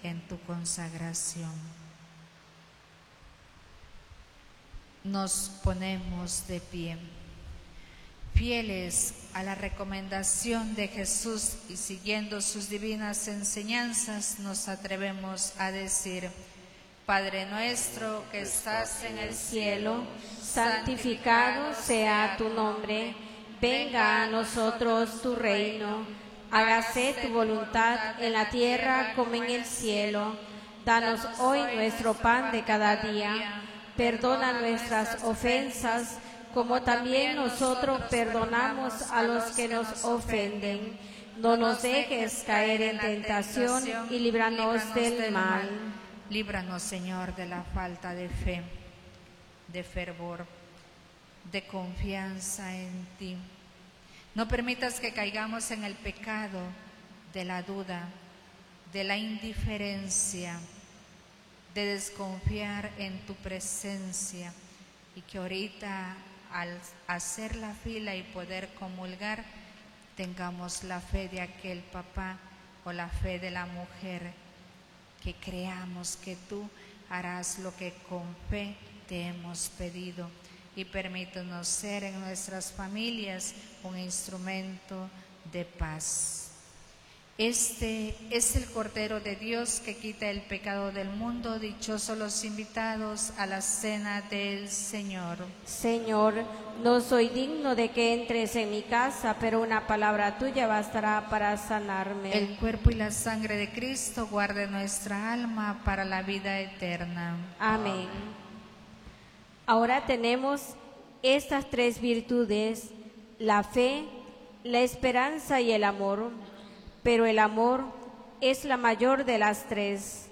en tu consagración. Nos ponemos de pie. Fieles a la recomendación de Jesús y siguiendo sus divinas enseñanzas, nos atrevemos a decir: Padre nuestro que estás en el cielo, santificado sea tu nombre, venga a nosotros tu reino, hágase tu voluntad en la tierra como en el cielo. Danos hoy nuestro pan de cada día, perdona nuestras ofensas, como también nosotros perdonamos a los que nos ofenden. No nos dejes caer en tentación y líbranos del mal. Líbranos, Señor, de la falta de fe, de fervor, de confianza en ti. No permitas que caigamos en el pecado de la duda, de la indiferencia, de desconfiar en tu presencia, y que ahorita al hacer la fila y poder comulgar tengamos la fe de aquel papá o la fe de la mujer, que creamos que tú harás lo que con fe te hemos pedido, y permítanos ser en nuestras familias un instrumento de paz. Este es el Cordero de Dios que quita el pecado del mundo. Dichosos los invitados a la cena del Señor. Señor, no soy digno de que entres en mi casa, pero una palabra tuya bastará para sanarme. El cuerpo y la sangre de Cristo guarde nuestra alma para la vida eterna. Amén. Ahora tenemos estas tres virtudes: la fe, la esperanza y el amor. Pero el amor es la mayor de las tres.